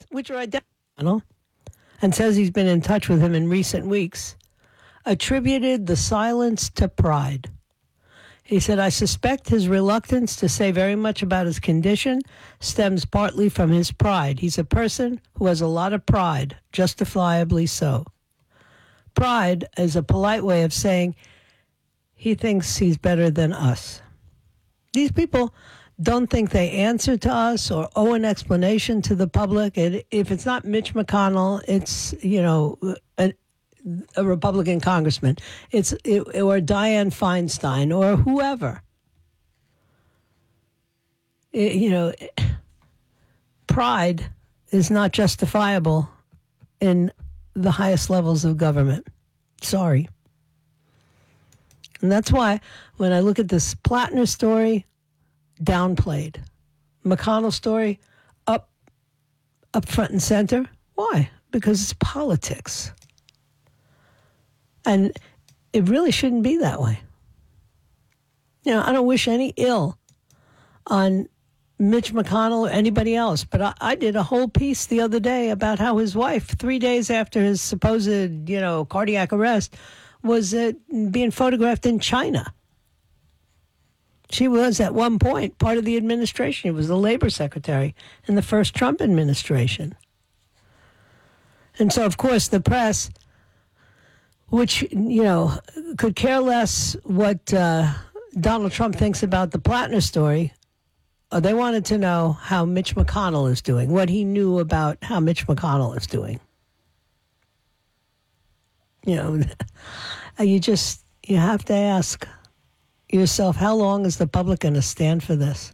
which are identical, and says he's been in touch with him in recent weeks, attributed the silence to pride. He said, I suspect his reluctance to say very much about his condition stems partly from his pride. He's a person who has a lot of pride, justifiably so. Pride is a polite way of saying he thinks he's better than us. These people don't think they answer to us or owe an explanation to the public. And if it's not Mitch McConnell, it's, a Republican congressman, or Dianne Feinstein or whoever. Pride is not justifiable in the highest levels of government. Sorry. And that's why when I look at this Plattner story, downplayed. McConnell story, up front and center. Why? Because it's politics. And it really shouldn't be that way. I don't wish any ill on Mitch McConnell or anybody else, but I did a whole piece the other day about how his wife, 3 days after his supposed, cardiac arrest, was being photographed in China. She was, at one point, part of the administration. She was the labor secretary in the first Trump administration. And so, of course, the press, which, could care less what Donald Trump thinks about the Plattner story, they wanted to know how Mitch McConnell is doing, what he knew about how Mitch McConnell is doing. You have to ask yourself, how long is the public going to stand for this?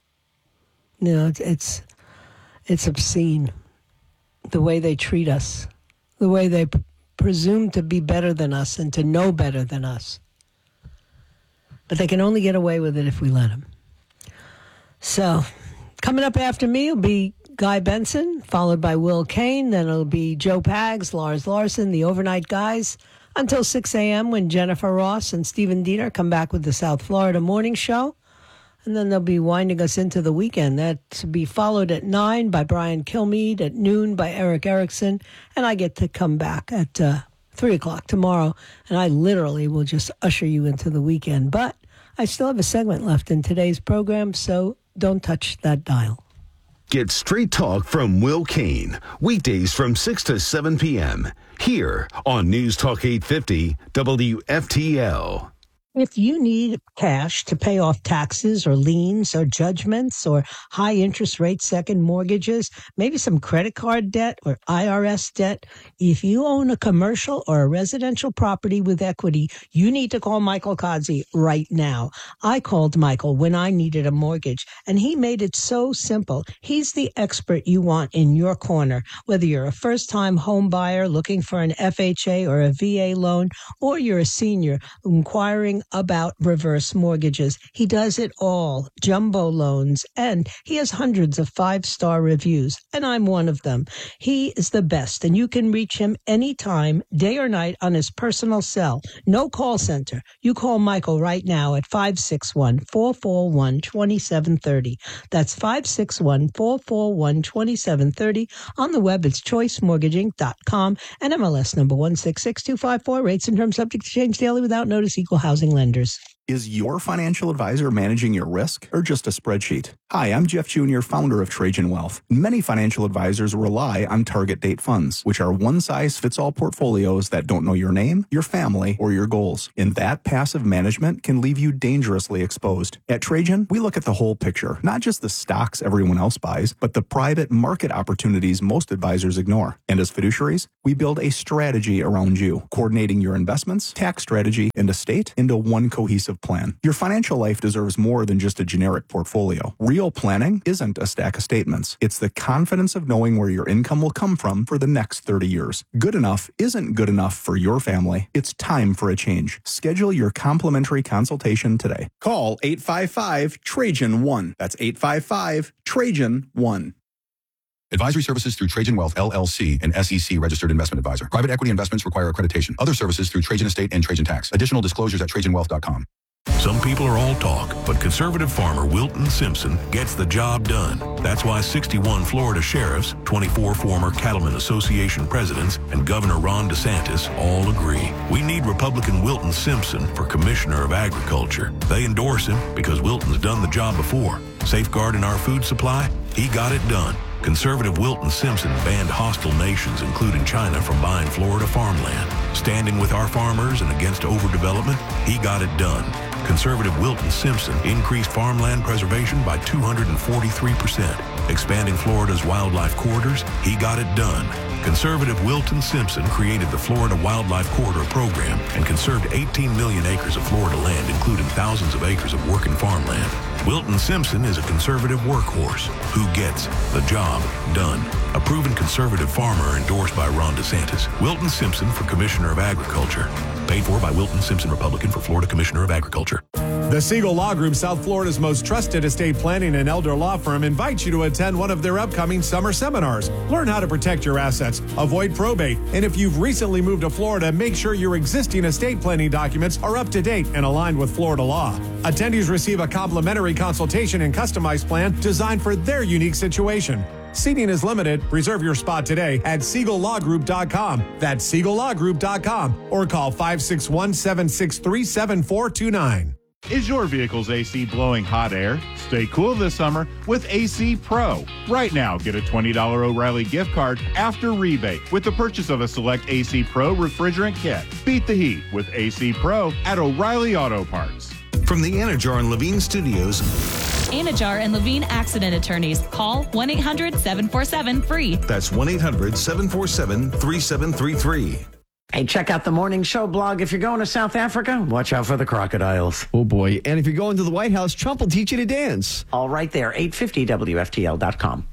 It's obscene, the way they treat us, the way they presume to be better than us and to know better than us. But they can only get away with it if we let them. So, coming up after me will be Guy Benson, followed by Will Kane. Then it'll be Joe Pags, Lars Larson, the Overnight Guys, until 6 a.m. when Jennifer Ross and Stephen Diener come back with the South Florida Morning Show. And then they'll be winding us into the weekend. That's to be followed at 9 by Brian Kilmeade, at noon by Eric Erickson, and I get to come back at 3 o'clock tomorrow, and I literally will just usher you into the weekend. But I still have a segment left in today's program, so don't touch that dial. Get straight talk from Will Kane, weekdays from 6 to 7 p.m., here on News Talk 850 WFTL. If you need cash to pay off taxes or liens or judgments or high interest rate second mortgages, maybe some credit card debt or IRS debt, if you own a commercial or a residential property with equity, you need to call Michael Kodzie right now. I called Michael when I needed a mortgage, and he made it so simple. He's the expert you want in your corner, whether you're a first-time home buyer looking for an FHA or a VA loan, or you're a senior inquiring about reverse mortgages. He does it all, jumbo loans, and he has hundreds of 5-star reviews, and I'm one of them. He is the best, and you can reach him anytime, day or night, on his personal cell. No call center. You call Michael right now at 561-441-2730. That's 561-441-2730. On the web, it's choicemortgaging.com and MLS number 166254. Rates and terms subject to change daily without notice. Equal housing lenders. Is your financial advisor managing your risk or just a spreadsheet? Hi, I'm Jeff Jr., founder of Trajan Wealth. Many financial advisors rely on target date funds, which are one-size-fits-all portfolios that don't know your name, your family, or your goals. And that passive management can leave you dangerously exposed. At Trajan, we look at the whole picture, not just the stocks everyone else buys, but the private market opportunities most advisors ignore. And as fiduciaries, we build a strategy around you, coordinating your investments, tax strategy, and estate into one cohesive plan. Your financial life deserves more than just a generic portfolio. Real planning isn't a stack of statements. It's the confidence of knowing where your income will come from for the next 30 years. Good enough isn't good enough for your family. It's time for a change. Schedule your complimentary consultation today. Call 855-TRAJAN-1. That's 855-TRAJAN-1. Advisory services through Trajan Wealth, LLC, an SEC registered investment advisor. Private equity investments require accreditation. Other services through Trajan Estate and Trajan Tax. Additional disclosures at TrajanWealth.com. Some people are all talk, but conservative farmer Wilton Simpson gets the job done. That's why 61 Florida sheriffs, 24 former Cattlemen Association presidents, and Governor Ron DeSantis all agree. We need Republican Wilton Simpson for Commissioner of Agriculture. They endorse him because Wilton's done the job before. Safeguarding our food supply? He got it done. Conservative Wilton Simpson banned hostile nations, including China, from buying Florida farmland. Standing with our farmers and against overdevelopment, he got it done. Conservative Wilton Simpson increased farmland preservation by 243%. Expanding Florida's wildlife corridors, he got it done. Conservative Wilton Simpson created the Florida Wildlife Corridor Program and conserved 18 million acres of Florida land, including thousands of acres of working farmland. Wilton Simpson is a conservative workhorse who gets the job done. A proven conservative farmer endorsed by Ron DeSantis. Wilton Simpson for Commissioner of Agriculture. Paid for by Wilton Simpson, Republican, for Florida Commissioner of Agriculture. The Siegel Law Group, South Florida's most trusted estate planning and elder law firm, invites you to attend one of their upcoming summer seminars. Learn how to protect your assets, avoid probate, and if you've recently moved to Florida, make sure your existing estate planning documents are up to date and aligned with Florida law. Attendees receive a complimentary consultation and customized plan designed for their unique situation. Seating is limited. Reserve your spot today at SiegelLawGroup.com. That's SiegelLawGroup.com or call 561-763-7429. Is your vehicle's AC blowing hot air? Stay cool this summer with AC Pro. Right now, get a $20 O'Reilly gift card after rebate with the purchase of a select AC Pro refrigerant kit. Beat the heat with AC Pro at O'Reilly Auto Parts. From the Anajar and Levine Studios. Anajar and Levine Accident Attorneys. Call 1-800-747-FREE. That's 1-800-747-3733. Hey, check out the Morning Show blog. If you're going to South Africa, watch out for the crocodiles. Oh, boy. And if you're going to the White House, Trump will teach you to dance. All right there, 850WFTL.com.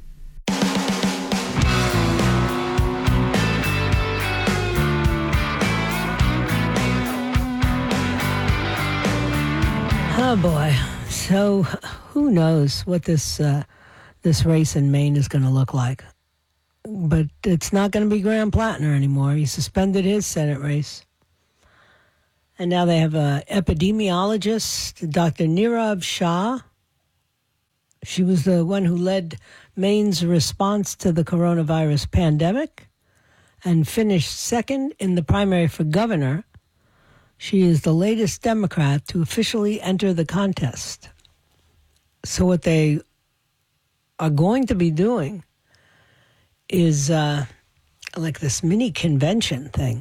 Oh, boy. So who knows what this race in Maine is going to look like. But it's not going to be Graham Plattner anymore. He suspended his Senate race. And now they have an epidemiologist, Dr. Nirav Shah. She was the one who led Maine's response to the coronavirus pandemic and finished second in the primary for governor. She is the latest Democrat to officially enter the contest. So what they are going to be doing is like this mini convention thing,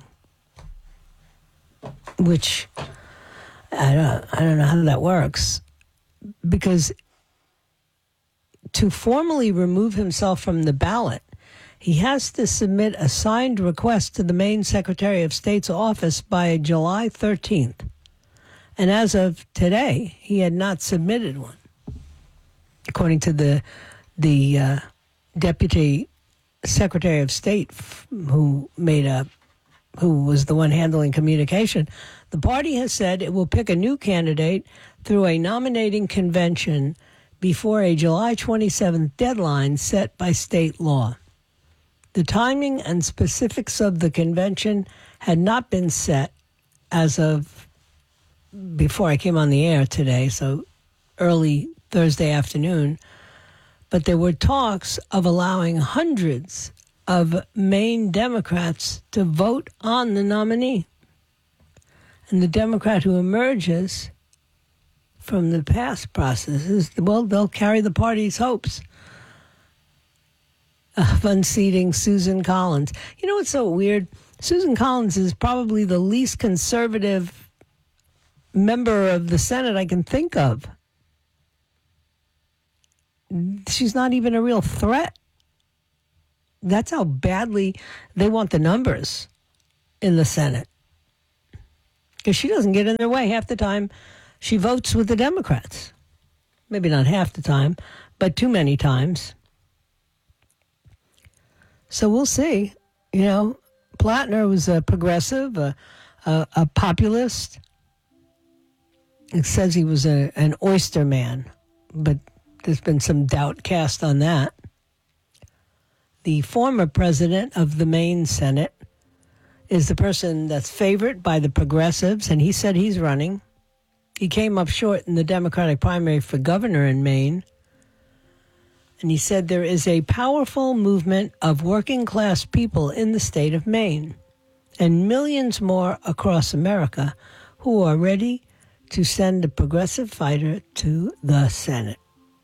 which I don't know how that works, because to formally remove himself from the ballot, he has to submit a signed request to the Maine Secretary of State's office by July 13th. And as of today, he had not submitted one, according to the Deputy Secretary of State who was the one handling communication. The party has said it will pick a new candidate through a nominating convention before a July 27th deadline set by state law. The timing and specifics of the convention had not been set as of before I came on the air today, so early Thursday afternoon. But there were talks of allowing hundreds of Maine Democrats to vote on the nominee. And the Democrat who emerges from the past processes, well, they'll carry the party's hopes of unseating Susan Collins. You know what's so weird? Susan Collins is probably the least conservative member of the Senate I can think of. She's not even a real threat. That's how badly they want the numbers in the Senate. Because she doesn't get in their way. Half the time, she votes with the Democrats. Maybe not half the time, but too many times. So we'll see. You know, Plattner was a progressive, a populist. It says he was an oyster man, but there's been some doubt cast on that. The former president of the Maine Senate is the person that's favored by the progressives, and he said he's running. He came up short in the Democratic primary for governor in Maine. And he said there is a powerful movement of working-class people in the state of Maine and millions more across America who are ready to send a progressive fighter to the Senate.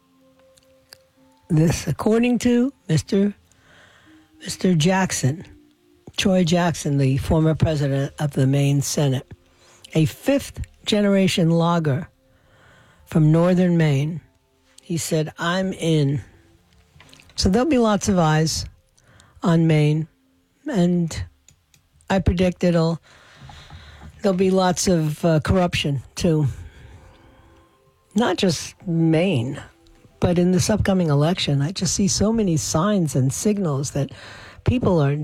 This, according to Mr. Jackson, Troy Jackson, the former president of the Maine Senate, a fifth-generation logger from northern Maine. He said, I'm in. So there'll be lots of eyes on Maine, and I predict there'll be lots of corruption, too. Not just Maine, but in this upcoming election. I just see so many signs and signals that people are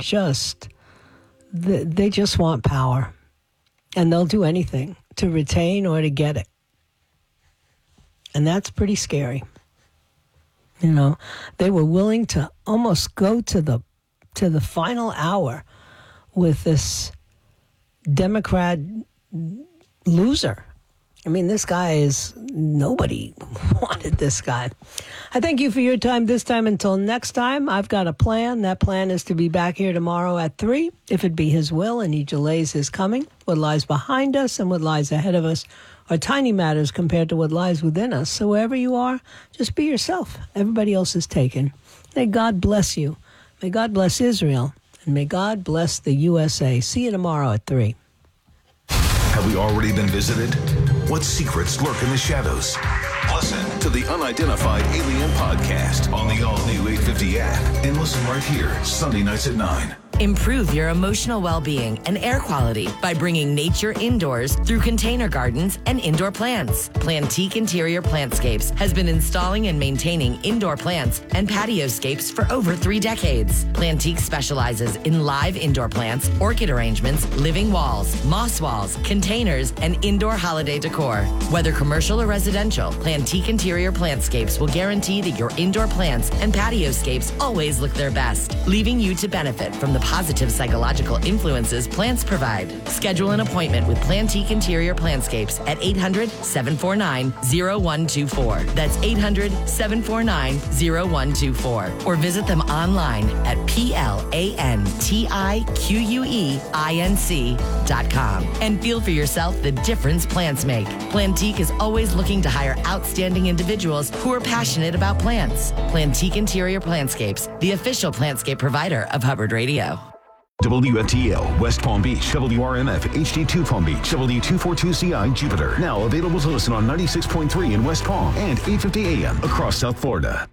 they just want power, and they'll do anything to retain or to get it. And that's pretty scary. You know, they were willing to almost go to the final hour with this Democrat loser. I mean, this guy nobody wanted this guy. I thank you for your time this time. Until next time, I've got a plan. That plan is to be back here tomorrow at 3, if it be his will and he delays his coming. What lies behind us and what lies ahead of us are tiny matters compared to what lies within us. So wherever you are, just be yourself. Everybody else is taken. May God bless you. May God bless Israel. And may God bless the USA. See you tomorrow at 3. Have we already been visited? What secrets lurk in the shadows? Listen to the Unidentified Alien Podcast on the all-new 850 app and listen right here, Sunday nights at 9. Improve your emotional well-being and air quality by bringing nature indoors through container gardens and indoor plants. Plantique Interior Plantscapes has been installing and maintaining indoor plants and patioscapes for over 3 decades. Plantique specializes in live indoor plants, orchid arrangements, living walls, moss walls, containers, and indoor holiday decor. Whether commercial or residential, Plantique Interior Plantscapes will guarantee that your indoor plants and patioscapes always look their best, leaving you to benefit from the positive psychological influences plants provide. Schedule an appointment with Plantique Interior Plantscapes at 800-749-0124. That's 800-749-0124. Or visit them online at plantiqueinc.com and feel for yourself the difference plants make. Plantique is always looking to hire outstanding individuals who are passionate about plants. Plantique Interior Plantscapes, the official plantscape provider of Hubbard Radio. WFTL, West Palm Beach, WRMF, HD2 Palm Beach, W242CI, Jupiter. Now available to listen on 96.3 in West Palm and 850 AM across South Florida.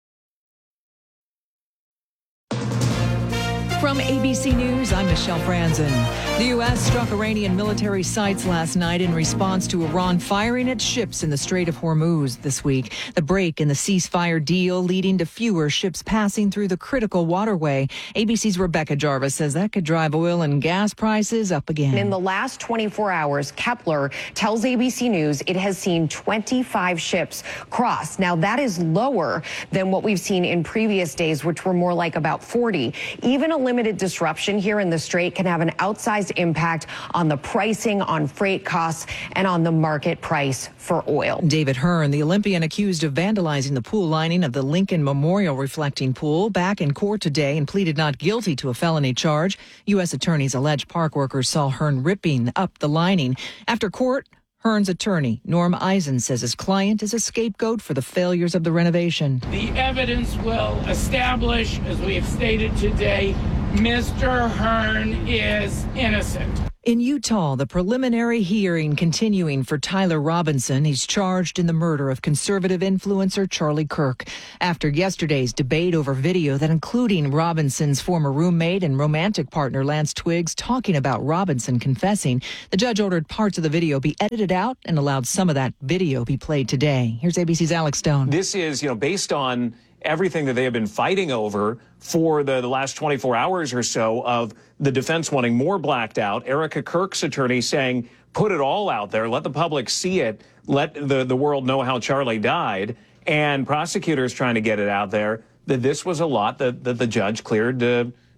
From ABC News, I'm Michelle Franzen. The U.S. struck Iranian military sites last night in response to Iran firing its ships in the Strait of Hormuz this week. The break in the ceasefire deal leading to fewer ships passing through the critical waterway. ABC's Rebecca Jarvis says that could drive oil and gas prices up again. In the last 24 hours, Kepler tells ABC News it has seen 25 ships cross. Now, that is lower than what we've seen in previous days, which were more like about 40. Even a limited disruption here in the Strait can have an outsized impact on the pricing, on freight costs, and on the market price for oil. David Hearn, the Olympian accused of vandalizing the pool lining of the Lincoln Memorial reflecting pool, back in court today and pleaded not guilty to a felony charge. U.S. attorneys allege park workers saw Hearn ripping up the lining. After court, Hearn's attorney, Norm Eisen, says his client is a scapegoat for the failures of the renovation. The evidence will establish, as we have stated today, Mr. Hearn is innocent. In Utah, the preliminary hearing continuing for Tyler Robinson. He's charged in the murder of conservative influencer Charlie Kirk. After yesterday's debate over video that including Robinson's former roommate and romantic partner Lance Twiggs talking about Robinson confessing, the judge ordered parts of the video be edited out and allowed some of that video be played today. Here's ABC's Alex Stone. This is, based on everything that they have been fighting over for the last 24 hours or so of the defense wanting more blacked out. Erica Kirk's attorney saying, put it all out there, let the public see it, let the world know how Charlie died, and prosecutors trying to get it out there, that this was a lot that the judge cleared to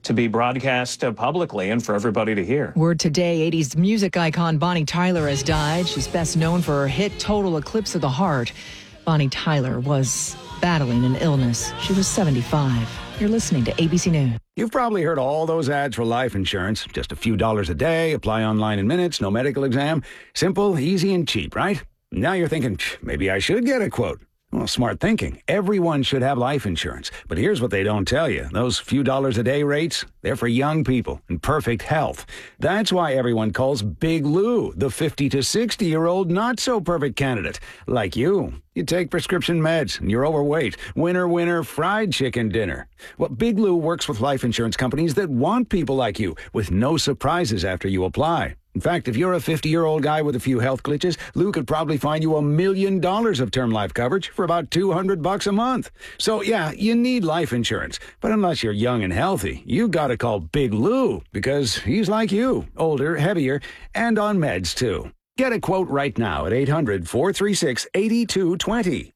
to be broadcast publicly and for everybody to hear. Word today, 80s music icon Bonnie Tyler has died. She's best known for her hit Total Eclipse of the Heart. Bonnie Tyler was battling an illness. She was 75. You're listening to ABC News. You've probably heard all those ads for life insurance. Just a few dollars a day, apply online in minutes, no medical exam. Simple, easy, and cheap, right? Now you're thinking, maybe I should get a quote. Well, smart thinking. Everyone should have life insurance. But here's what they don't tell you. Those few dollars a day rates, they're for young people in perfect health. That's why everyone calls Big Lou the 50 to 60-year-old not-so-perfect candidate. Like you. You take prescription meds and you're overweight. Winner, winner, fried chicken dinner. Well, Big Lou works with life insurance companies that want people like you with no surprises after you apply. In fact, if you're a 50-year-old guy with a few health glitches, Lou could probably find you $1 million of term life coverage for about $200 a month. So, yeah, you need life insurance. But unless you're young and healthy, you gotta call Big Lou because he's like you, older, heavier, and on meds, too. Get a quote right now at 800-436-8220,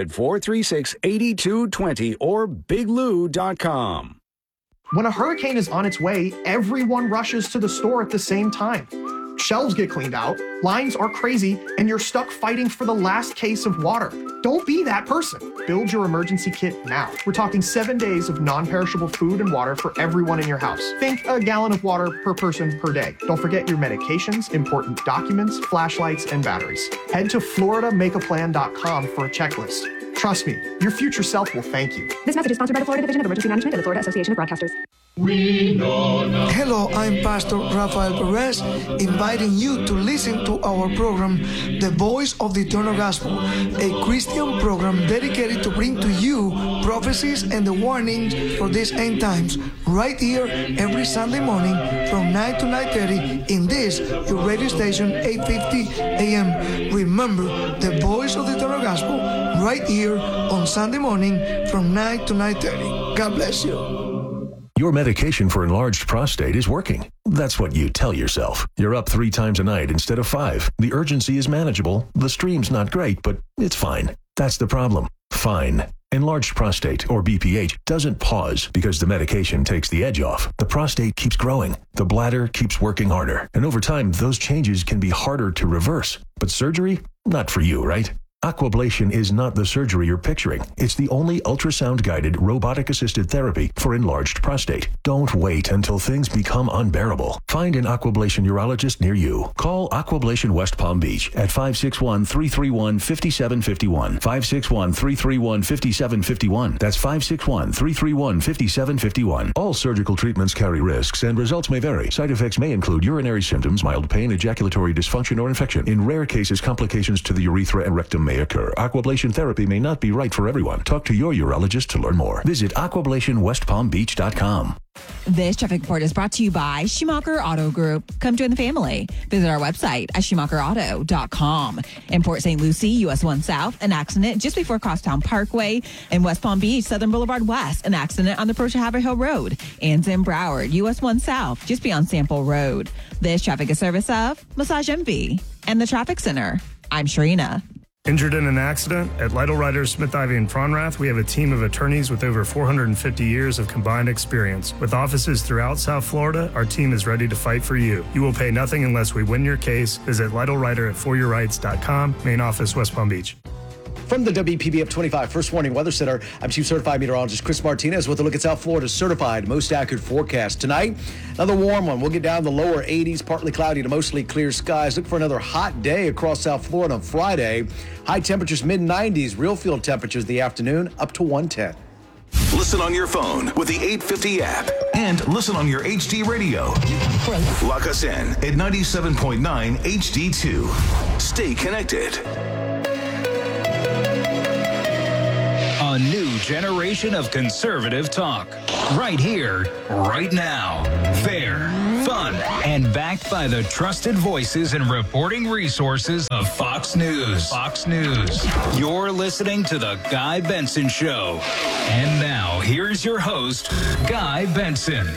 800-436-8220, or biglou.com. When a hurricane is on its way, everyone rushes to the store at the same time. Shelves get cleaned out, lines are crazy, and you're stuck fighting for the last case of water. Don't be that person. Build your emergency kit now. We're talking 7 days of non-perishable food and water for everyone in your house. Think a gallon of water per person per day. Don't forget your medications, important documents, flashlights, and batteries. Head to FloridaMakeAPlan.com for a checklist. Trust me, your future self will thank you. This message is sponsored by the Florida Division of Emergency Management and the Florida Association of Broadcasters. Hello, I'm Pastor Rafael Perez, inviting you to listen to our program, The Voice of the Eternal Gospel, a Christian program dedicated to bring to you prophecies and the warnings for these end times, right here every Sunday morning from 9 to 9:30 in this, your radio station, 850 AM. Remember, The Voice of the Eternal Gospel, right here on Sunday morning from 9 to 9:30. God bless you. Your medication for enlarged prostate is working. That's what you tell yourself. You're up 3 times a night instead of 5. The urgency is manageable. The stream's not great, but it's fine. That's the problem. Fine. Enlarged prostate, or BPH, doesn't pause because the medication takes the edge off. The prostate keeps growing. The bladder keeps working harder. And over time, those changes can be harder to reverse. But surgery? Not for you, right? Aquablation is not the surgery you're picturing. It's the only ultrasound-guided, robotic-assisted therapy for enlarged prostate. Don't wait until things become unbearable. Find an Aquablation urologist near you. Call Aquablation West Palm Beach at 561-331-5751. 561-331-5751. That's 561-331-5751. All surgical treatments carry risks, and results may vary. Side effects may include urinary symptoms, mild pain, ejaculatory dysfunction, or infection. In rare cases, complications to the urethra and rectum may occur. Aquablation therapy may not be right for everyone. Talk to your urologist to learn more. Visit aquablationwestpalmbeach.com. This traffic report is brought to you by Schumacher Auto Group. Come join the family. Visit our website at SchumacherAuto.com. In Port St. Lucie, US 1 South, an accident just before Crosstown Parkway. In West Palm Beach, Southern Boulevard West, an accident on the approach to Haverhill Road. And in Broward, US 1 South, just beyond Sample Road. This traffic is service of Massage Envy and the Traffic Center. I'm Sharina. Injured in an accident? At Lytle Writers, Smith, Ivy, and Fronrath, we have a team of attorneys with over 450 years of combined experience. With offices throughout South Florida, our team is ready to fight for you. You will pay nothing unless we win your case. Visit LytleWriter at foryourrights.com, main office, West Palm Beach. From the WPBF 25 First Warning Weather Center, I'm Chief Certified Meteorologist Chris Martinez with a look at South Florida's certified most accurate forecast. Tonight, another warm one. We'll get down to the lower 80s, partly cloudy to mostly clear skies. Look for another hot day across South Florida on Friday. High temperatures mid-90s, real field temperatures the afternoon up to 110. Listen on your phone with the 850 app and listen on your HD radio. Lock us in at 97.9 HD2. Stay connected. A new generation of conservative talk. Right here, right now. Fair, fun, and backed by the trusted voices and reporting resources of Fox News. Fox News. You're listening to The Guy Benson Show. And now, here's your host, Guy Benson.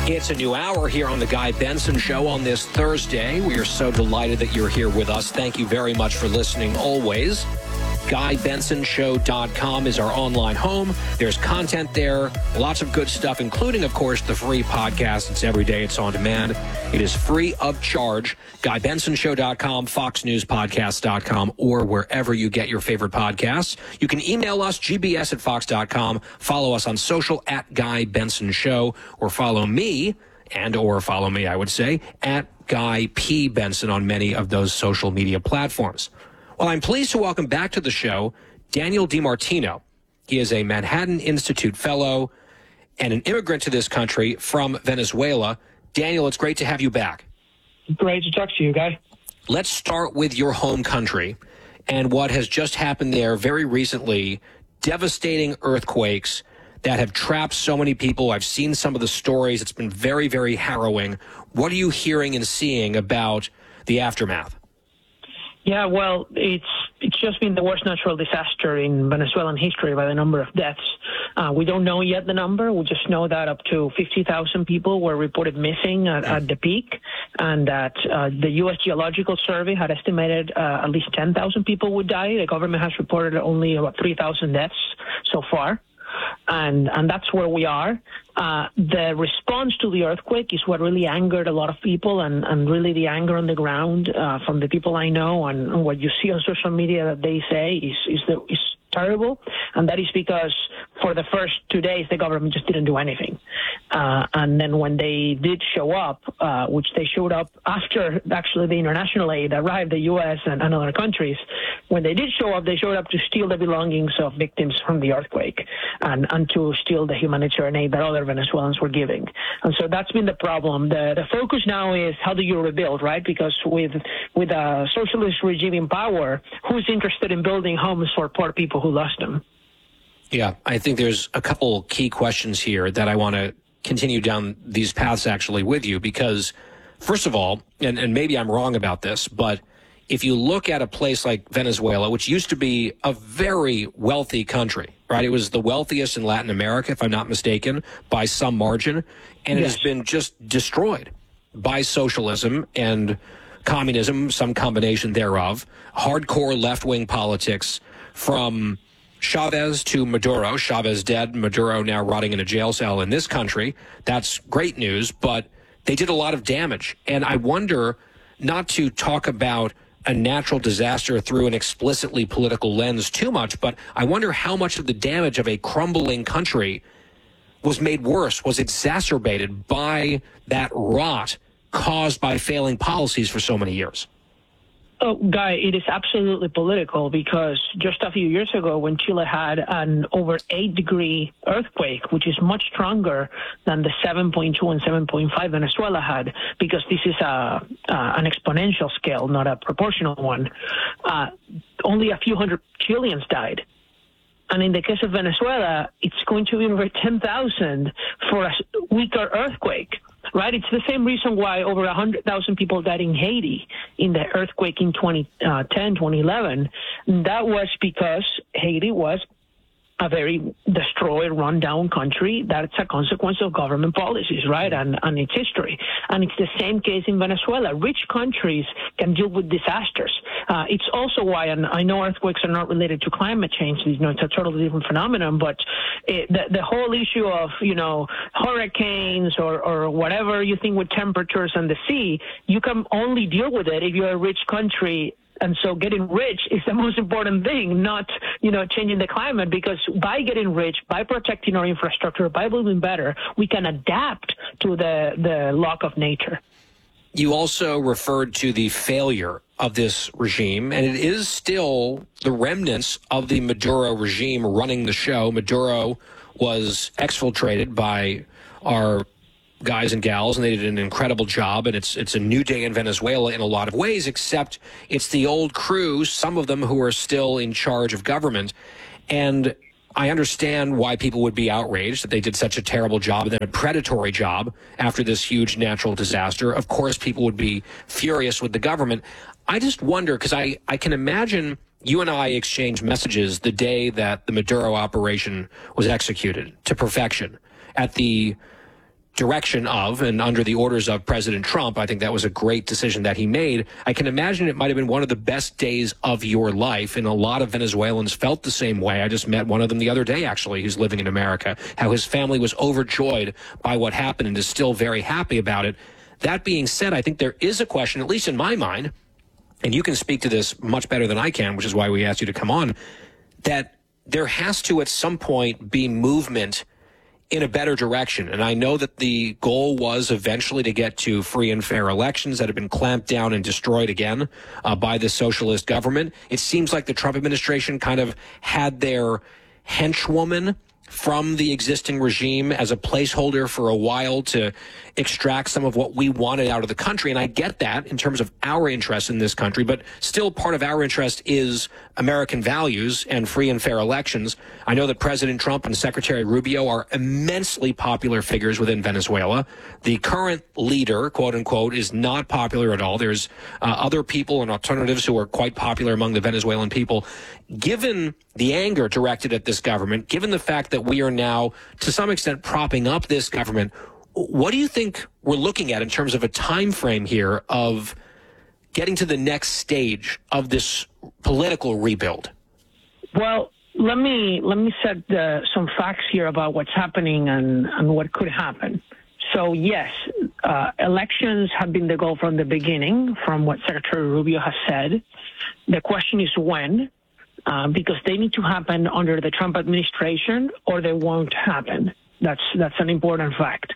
It's a new hour here on The Guy Benson Show on this Thursday. We are so delighted that you're here with us. Thank you very much for listening always. GuyBensonShow.com is our online home. There's content there, lots of good stuff, including, of course, the free podcast. It's every day. It's on demand. It is free of charge. GuyBensonShow.com, FoxNewsPodcast.com, or wherever you get your favorite podcasts. You can email us, gbs@fox.com. Follow us on social at Guy Benson Show, or follow me, I would say, at Guy P. Benson on many of those social media platforms. Well, I'm pleased to welcome back to the show Daniel DiMartino. He is a Manhattan Institute fellow and an immigrant to this country from Venezuela. Daniel, it's great to have you back. Great to talk to you, Guy. Let's start with your home country and what has just happened there very recently. Devastating earthquakes that have trapped so many people. I've seen some of the stories. It's been very, very harrowing. What are you hearing and seeing about the aftermath? Yeah, well, it's just been the worst natural disaster in Venezuelan history by the number of deaths. We don't know yet the number. We just know that up to 50,000 people were reported missing at the peak, and that the U.S. Geological Survey had estimated at least 10,000 people would die. The government has reported only about 3,000 deaths so far. And that's where we are. The response to the earthquake is what really angered a lot of people, and really the anger on the ground from the people I know and what you see on social media that they say is terrible. And that is because for the first 2 days, the government just didn't do anything. And then when they did show up, which they showed up after actually the international aid arrived, the U.S. and other countries, when they did show up, they showed up to steal the belongings of victims from the earthquake and to steal the humanitarian aid that other Venezuelans were giving. And so that's been the problem. The focus now is how do you rebuild, right? Because with a socialist regime in power, who's interested in building homes for poor people who lost them? Yeah, I think there's a couple key questions here that I want to continue down these paths actually with you, because first of all, and maybe I'm wrong about this, but if you look at a place like Venezuela, which used to be a very wealthy country, right? It was the wealthiest in Latin America, if I'm not mistaken, by some margin, and it has been just destroyed by socialism and communism, some combination thereof, hardcore left-wing politics from Chavez to Maduro. Chavez dead, Maduro now rotting in a jail cell in this country. That's great news, but they did a lot of damage. And I wonder, not to talk about a natural disaster through an explicitly political lens too much, but I wonder how much of the damage of a crumbling country was made worse, was exacerbated by that rot caused by failing policies for so many years. Oh, Guy, it is absolutely political, because just a few years ago when Chile had an over 8-degree earthquake, which is much stronger than the 7.2 and 7.5 Venezuela had, because this is an exponential scale, not a proportional one, only a few hundred Chileans died. And in the case of Venezuela, it's going to be over 10,000 for a weaker earthquake. Right, it's the same reason why over 100,000 people died in Haiti in the earthquake in 2010, 2011. That was because Haiti was a very destroyed, run-down country. That's a consequence of government policies, right, and its history. And it's the same case in Venezuela. Rich countries can deal with disasters. It's also why, and I know earthquakes are not related to climate change, it's a totally different phenomenon, but the whole issue of, hurricanes or whatever you think with temperatures and the sea, you can only deal with it if you're a rich country. And so getting rich is the most important thing, not, changing the climate, because by getting rich, by protecting our infrastructure, by building better, we can adapt to the lack of nature. You also referred to the failure of this regime, and it is still the remnants of the Maduro regime running the show. Maduro was exfiltrated by our guys and gals, and they did an incredible job, and it's a new day in Venezuela in a lot of ways, except it's the old crew, some of them who are still in charge of government. And I understand why people would be outraged that they did such a terrible job and then a predatory job after this huge natural disaster. Of course, people would be furious with the government. I just wonder, because I can imagine you and I exchanged messages the day that the Maduro operation was executed to perfection at the direction of and under the orders of President Trump. I think that was a great decision that he made. I can imagine it might have been one of the best days of your life, and a lot of Venezuelans felt the same way. I just met one of them the other day, actually, who's living in America, how his family was overjoyed by what happened and is still very happy about it. That being said, I think there is a question, at least in my mind, and you can speak to this much better than I can, which is why we asked you to come on, that there has to at some point be movement in a better direction. And I know that the goal was eventually to get to free and fair elections that have been clamped down and destroyed again by the socialist government. It seems like the Trump administration kind of had their henchwoman from the existing regime as a placeholder for a while to extract some of what we wanted out of the country. And I get that in terms of our interest in this country, but still part of our interest is American values and free and fair elections. I know that President Trump and Secretary Rubio are immensely popular figures within Venezuela. The current leader, quote unquote, is not popular at all. There's other people and alternatives who are quite popular among the Venezuelan people. Given the anger directed at this government, given the fact that we are now, to some extent, propping up this government, what do you think we're looking at in terms of a time frame here of getting to the next stage of this political rebuild? Well, let me set some facts here about what's happening and what could happen. So, yes, elections have been the goal from the beginning, from what Secretary Rubio has said. The question is when, because they need to happen under the Trump administration or they won't happen. That's an important fact.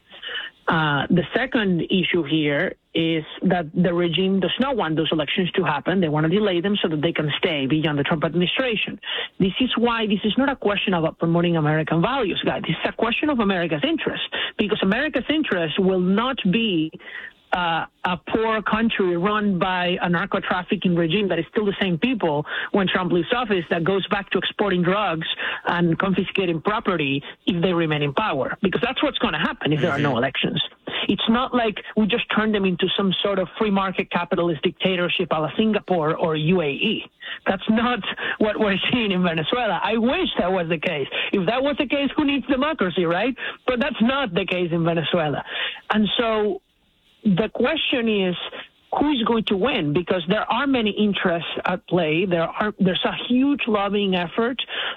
The second issue here is that the regime does not want those elections to happen. They want to delay them so that they can stay beyond the Trump administration. This is why this is not a question about promoting American values, guys. This is a question of America's interest, because America's interest will not be a poor country run by a narco-trafficking regime that is still the same people when Trump leaves office, that goes back to exporting drugs and confiscating property if they remain in power, because that's what's going to happen if there are no elections. It's not like we just turn them into some sort of free market capitalist dictatorship a la Singapore or UAE. That's not what we're seeing in Venezuela. I wish that was the case. If that was the case, who needs democracy, right? But that's not the case in Venezuela. And so the question is, who's going to win? Because there are many interests at play. There's a huge lobbying effort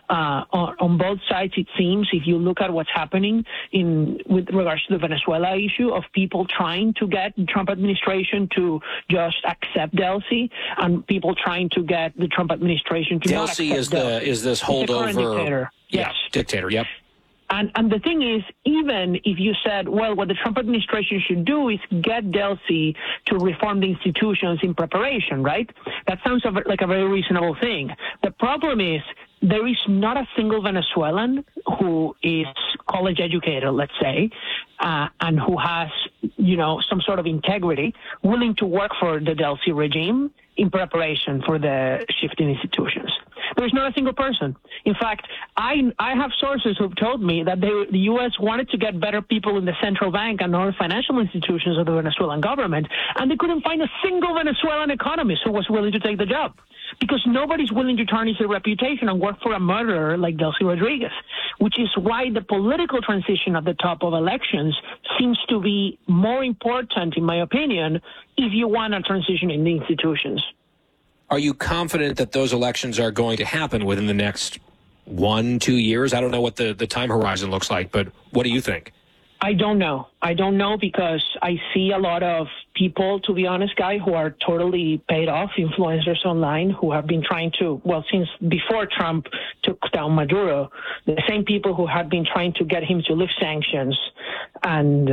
on both sides, it seems, if you look at what's happening with regards to the Venezuela issue, of people trying to get the Trump administration to just accept Delcy, and people trying to get the Trump administration to not accept Delcy. is this holdover dictator. Yes. Dictator, yep. And the thing is, even if you said, well, what the Trump administration should do is get Delcy to reform the institutions in preparation, right? That sounds like a very reasonable thing. The problem is there is not a single Venezuelan who is college educated, let's say, and who has, some sort of integrity, willing to work for the Delcy regime in preparation for the shifting institutions. There's not a single person. In fact, I have sources who've told me that the U.S. wanted to get better people in the central bank and other financial institutions of the Venezuelan government, and they couldn't find a single Venezuelan economist who was willing to take the job, because nobody's willing to tarnish their reputation and work for a murderer like Delcy Rodriguez, which is why the political transition at the top of elections seems to be more important, in my opinion, if you want a transition in the institutions. Are you confident that those elections are going to happen within the next 1-2 years? I don't know what the time horizon looks like, but what do you think? I don't know. Because I see a lot of people, to be honest, Guy, who are totally paid off, influencers online, who have been trying to, since before Trump took down Maduro, the same people who had been trying to get him to lift sanctions and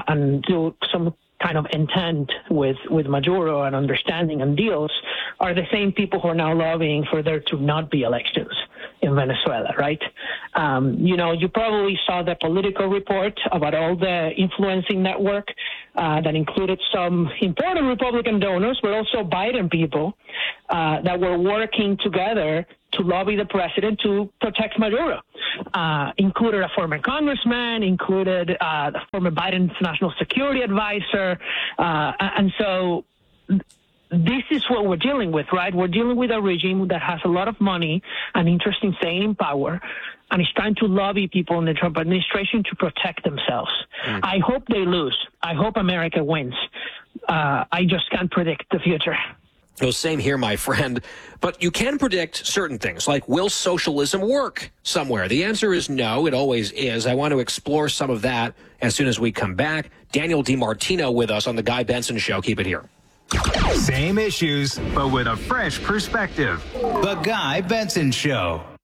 do some kind of intent with Maduro and understanding and deals, are the same people who are now lobbying for there to not be elections in Venezuela, right? You probably saw the Politico report about all the influencing network that included some important Republican donors, but also Biden people that were working together to lobby the president to protect Maduro. Included a former congressman, included the former Biden's national security advisor. And so this is what we're dealing with, right? We're dealing with a regime that has a lot of money and interest in staying in power, and is trying to lobby people in the Trump administration to protect themselves. I hope they lose. I hope America wins. I just can't predict the future. No, same here, my friend. But you can predict certain things, like will socialism work somewhere? The answer is no. It always is. I want to explore some of that as soon as we come back. Daniel DiMartino with us on The Guy Benson Show. Keep it here. Same issues, but with a fresh perspective. The Guy Benson Show.